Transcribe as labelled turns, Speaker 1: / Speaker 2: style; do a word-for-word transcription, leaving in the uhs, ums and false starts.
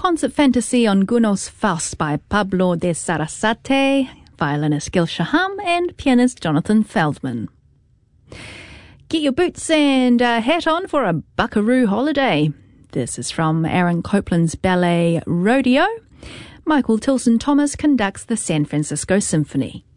Speaker 1: Concert Fantasy on Gounod's Faust by Pablo de Sarasate, violinist Gil Shaham, and pianist Jonathan Feldman. Get your boots and a hat on for a buckaroo holiday. This is from Aaron Copland's ballet Rodeo. Michael Tilson Thomas conducts the San Francisco Symphony.